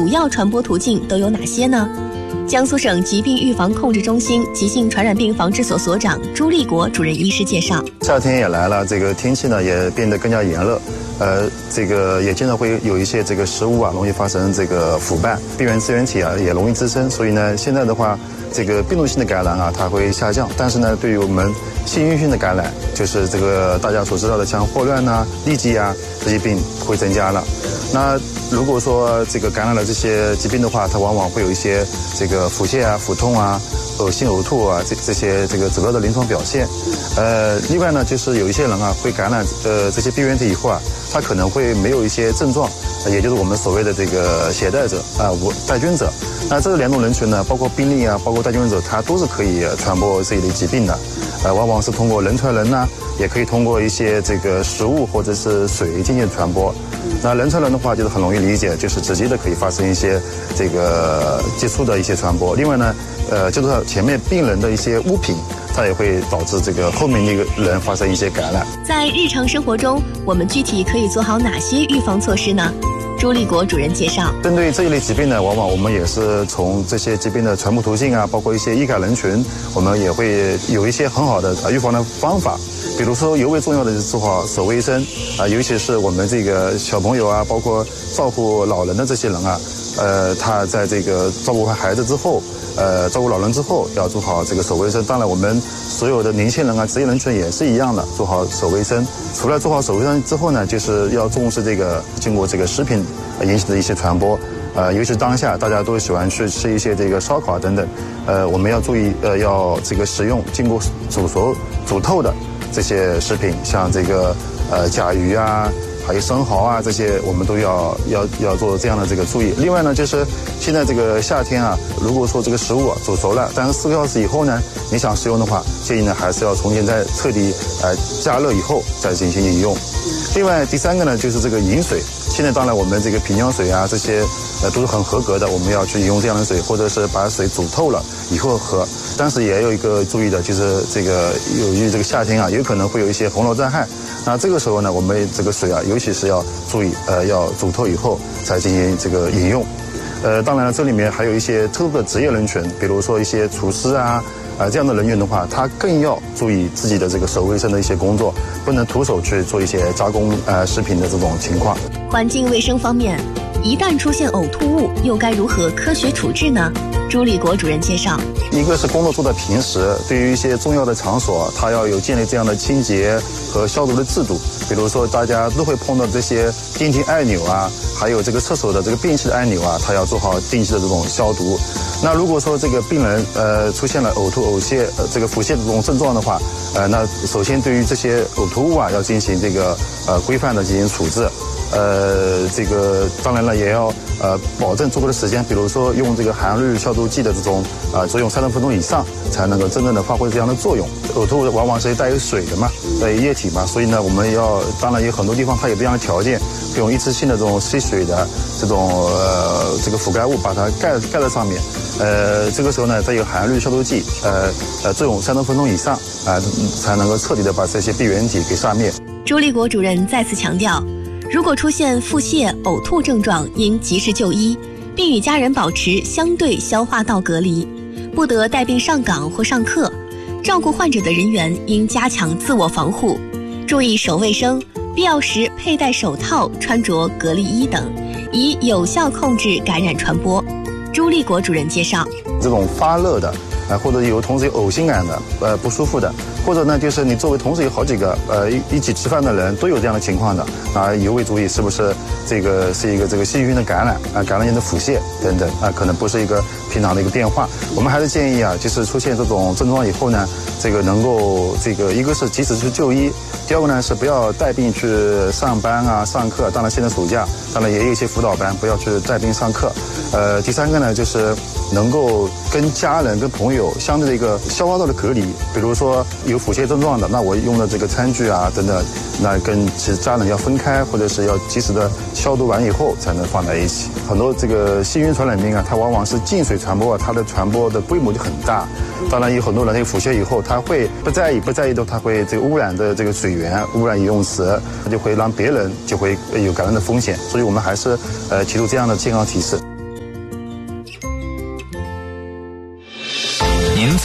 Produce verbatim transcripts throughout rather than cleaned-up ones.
要传播途径都有哪些呢？江苏省疾病预防控制中心急性传染病防治所所长朱立国主任医师介绍： 夏天也来了，这个天气呢也变得更加炎热，呃，这个也经常会有一些这个食物啊容易发生这个腐败，病原支原体啊也容易滋生，所以呢，现在的话，这个病毒性的感染啊它会下降，但是呢，对于我们细菌性的感染，就是这个大家所知道的像霍乱啊、痢疾啊这些病会增加了。那如果说这个感染了这些疾病的话，它往往会有一些这个腹泻啊、腹痛啊、恶心呕吐啊这这些这个主要的临床表现。呃，另外呢，就是有一些人啊会感染呃这些病原体以后啊，他可能会没有一些症状，也就是我们所谓的这个携带者啊、无带菌者。那这两种人群呢，包括病例啊，包括带菌者，它都是可以传播这一类疾病的。呃，往往是通过人传人呐、啊，也可以通过一些这个食物或者是水进行传播。那人传人的话，就是很容易理解，就是直接的可以发生一些这个接触的一些传播。另外呢，呃，就是前面病人的一些物品，它也会导致这个后面那个人发生一些感染。 在日常生活中，我们具体可以做好哪些预防措施呢？朱立国主任介绍， 针对这一类疾病呢，往往我们也是从这些疾病的传播途径啊，包括一些易感人群，我们也会有一些很好的预防的方法。比如说，尤为重要的是做好手卫生啊，尤其是我们这个小朋友啊，包括照顾老人的这些人啊，呃，他在这个照顾完孩子之后，呃，照顾老人之后要做好这个手卫生。当然，我们所有的年轻人啊、职业人群也是一样的，做好手卫生。除了做好手卫生之后呢，就是要重视这个经过这个食品引起的一些传播。呃，尤其是当下大家都喜欢去吃一些这个烧烤等等，呃，我们要注意，呃，要这个食用经过煮熟、煮透的这些食品，像这个呃甲鱼啊，还有生蚝啊，这些我们都要要要做这样的这个注意。另外呢，就是现在这个夏天啊，如果说这个食物、啊、煮熟了，但是四个小时以后呢，你想食用的话，建议呢还是要重新再彻底呃加热以后再进行饮用。另外第三个呢，就是这个饮水。现在当然我们这个瓶装水啊，这些呃都是很合格的，我们要去饮用这样的水，或者是把水煮透了以后喝。但是也有一个注意的，就是这个由于这个夏天啊，有可能会有一些洪涝灾害。那这个时候呢，我们这个水啊，尤其是要注意，呃，要煮透以后才进行这个饮用。呃，当然了，这里面还有一些特殊的职业人群，比如说一些厨师啊。啊、呃，这样的人员的话，他更要注意自己的这个手卫生的一些工作，不能徒手去做一些加工呃食品的这种情况。 环境卫生方面，一旦出现呕吐物，又该如何科学处置呢？朱立国主任介绍， 一个是工作做的平时，对于一些重要的场所，它要有建立这样的清洁和消毒的制度。比如说，大家都会碰到这些电梯按钮啊，还有这个厕所的这个便器的按钮啊，它要做好定期的这种消毒。那如果说这个病人呃出现了呕吐、呕泻、呃这个腹泻的这种症状的话，呃，那首先对于这些呕吐物啊，要进行这个呃规范的进行处置。呃，这个当然了，也要呃保证足够的时间，比如说用这个含氯消毒剂的这种啊、呃，作用三十分钟以上，才能够真正的发挥这样的作用。呕吐物往往是带有水的嘛，带有液体嘛，所以呢，我们要当然有很多地方它有这样的条件，用一次性的这种吸水的这种呃这个覆盖物把它盖盖在上面。呃，这个时候呢，再有含氯消毒剂，呃呃作用三十分钟以上啊、呃，才能够彻底的把这些病原体给杀灭。 朱立国主任再次强调，如果出现腹泻、呕吐症状，应及时就医，并与家人保持相对消化道隔离，不得带病上岗或上课。照顾患者的人员应加强自我防护，注意手卫生，必要时佩戴手套、穿着隔离衣等，以有效控制感染传播。朱立国主任介绍， 这种发热的呃，或者有同时有呕心感的，呃，不舒服的，或者呢，就是你周围同时有好几个呃一一起吃饭的人都有这样的情况的，啊，尤为注意是不是这个是一个这个细菌的感染啊，感染性的腹泻等等啊，可能不是一个平常的一个变化。我们还是建议啊，就是出现这种症状以后呢，这个能够这个一个是及时去就医，第二个呢是不要带病去上班啊、上课。当然现在暑假，当然也有一些辅导班，不要去带病上课。呃，第三个呢就是能够跟家人、跟朋友相对的一个消化道的隔离，比如说有腹泻症状的，那我用的这个餐具啊等等，那跟其实家人要分开，或者是要及时的消毒完以后才能放在一起。很多这个细菌传染病啊，它往往是进水传播啊，它的传播的规模就很大。当然有很多人这个腹泻以后，他会不在意，不在意的他会这个污染的这个水源、污染饮用池，他就会让别人就会有感染的风险。所以我们还是呃提出这样的健康提示。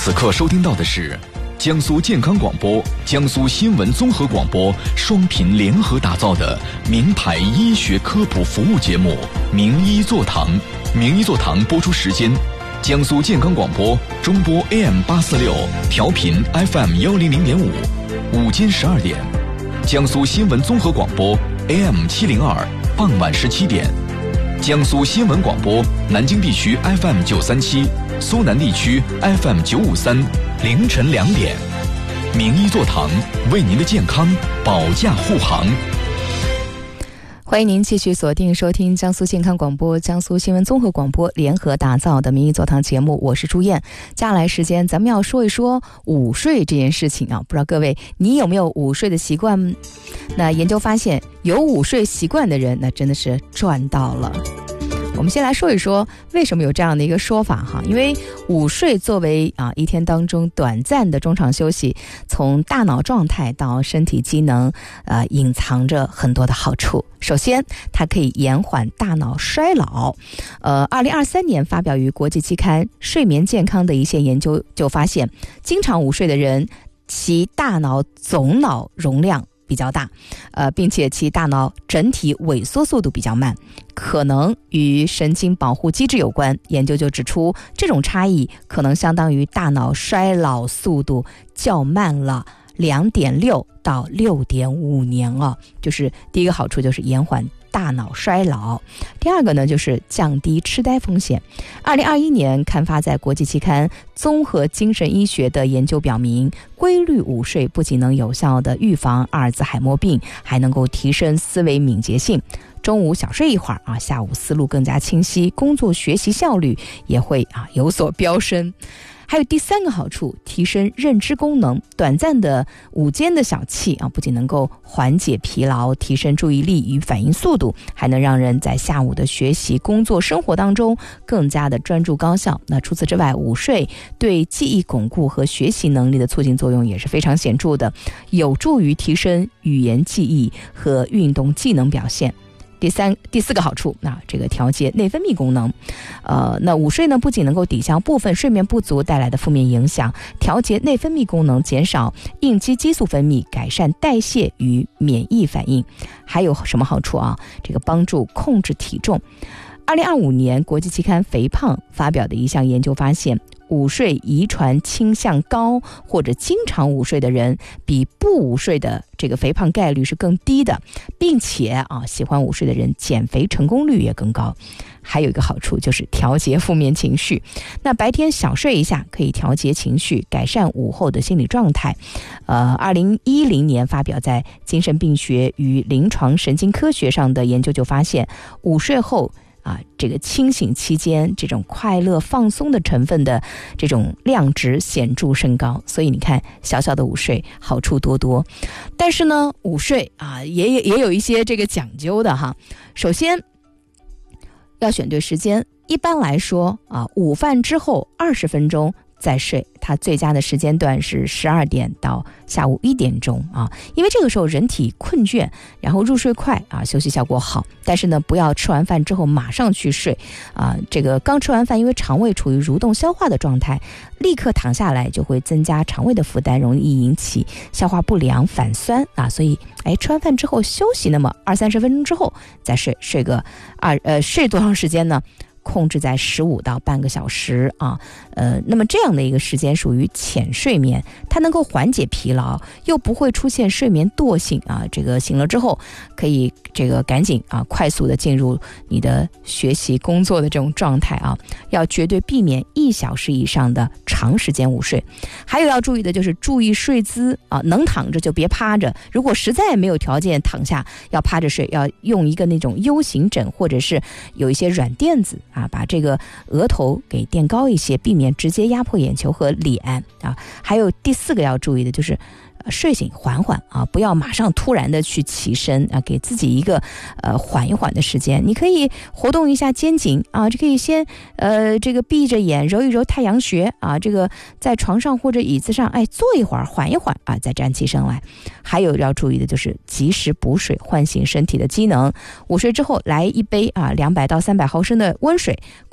此刻收听到的是江苏健康广播、江苏新闻综合广播双频联合打造的名牌医学科普服务节目《名医座堂》。名医座堂播出时间：江苏健康广播中波 A M 八四六，调频 F M 幺零零点五，午间十二点；江苏新闻综合广播 A M 七零二，傍晚十七点；江苏新闻广播南京地区 F M 九三七，苏南地区 F M 九五三，凌晨两点。名医座堂为您的健康保驾护航。 欢迎您继续锁定收听江苏健康广播、江苏新闻综合广播联合打造的名医座堂节目，我是朱燕。接下来时间咱们要说一说午睡这件事情啊，不知道各位你有没有午睡的习惯？那研究发现，有午睡习惯的人，那真的是赚到了。我们先来说一说为什么有这样的一个说法哈，因为午睡作为啊一天当中短暂的中场休息，从大脑状态到身体机能，呃，隐藏着很多的好处。首先，它可以延缓大脑衰老。呃，二零二三年发表于国际期刊《睡眠健康》的一些研究就发现，经常午睡的人，其大脑总脑容量比较大，呃，并且其大脑整体萎缩速度比较慢，可能与神经保护机制有关。研究就指出，这种差异可能相当于大脑衰老速度较慢了两点六到六点五年哦。就是第一个好处就是延缓大脑衰老，第二个呢就是降低痴呆风险。二零二一年刊发在国际期刊《综合精神医学》的研究表明，规律午睡不仅能有效的预防阿尔兹海默病，还能够提升思维敏捷性。中午小睡一会儿啊，下午思路更加清晰，工作学习效率也会啊有所飙升。还有第三个好处，提升认知功能。短暂的午间的小憩啊，不仅能够缓解疲劳，提升注意力与反应速度，还能让人在下午的学习、工作、生活当中更加的专注高效。那除此之外，午睡对记忆巩固和学习能力的促进作用也是非常显著的，有助于提升语言记忆和运动技能表现。第三、第四个好处，那这个调节内分泌功能，呃，那午睡呢，不仅能够抵消部分睡眠不足带来的负面影响，调节内分泌功能，减少应激激素分泌，改善代谢与免疫反应。还有什么好处啊？这个帮助控制体重。二零二五年国际期刊《肥胖》发表的一项研究发现，午睡遗传倾向高或者经常午睡的人，比不午睡的这个肥胖概率是更低的，并且啊，喜欢午睡的人减肥成功率也更高。还有一个好处就是调节负面情绪，那白天小睡一下可以调节情绪，改善午后的心理状态。呃，二零一零年发表在《精神病学与临床神经科学》上的研究就发现，午睡后啊，这个清醒期间这种快乐放松的成分的这种量值显著升高。所以你看，小小的午睡好处多多。但是呢，午睡啊也也有一些这个讲究的哈。首先要选对时间，一般来说啊，午饭之后二十分钟再睡，它最佳的时间段是十二点到下午一点钟啊，因为这个时候人体困倦，然后入睡快啊，休息效果好。但是呢，不要吃完饭之后马上去睡啊，这个刚吃完饭，因为肠胃处于蠕动消化的状态，立刻躺下来就会增加肠胃的负担，容易引起消化不良、反酸啊。所以，哎，吃完饭之后休息那么二三十分钟之后再睡，睡个二呃睡多长时间呢？控制在十五到半个小时啊，呃，那么这样的一个时间属于浅睡眠，它能够缓解疲劳，又不会出现睡眠惰性啊。这个醒了之后，可以这个赶紧啊，快速的进入你的学习工作的这种状态啊。要绝对避免一小时以上的长时间午睡。还有要注意的就是注意睡姿啊，能躺着就别趴着。如果实在没有条件躺下，要趴着睡，要用一个那种 U 型枕，或者是有一些软垫子啊，把这个额头给垫高一些，避免直接压迫眼球和脸啊。还有第四个要注意的就是，呃、睡醒缓缓啊，不要马上突然的去起身啊，给自己一个呃缓一缓的时间。你可以活动一下肩颈啊，这可以先呃这个闭着眼揉一揉太阳穴啊，这个在床上或者椅子上哎坐一会儿，缓一缓啊，再站起身来。还有要注意的就是及时补水，唤醒身体的机能。午睡之后来一杯啊两百到三百毫升的温水，